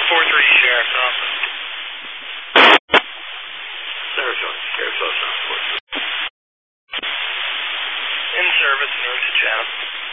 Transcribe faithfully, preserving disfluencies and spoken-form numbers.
four three Sheriff's Office. Sarasota, Sheriff's Office. In service, north to Chatham.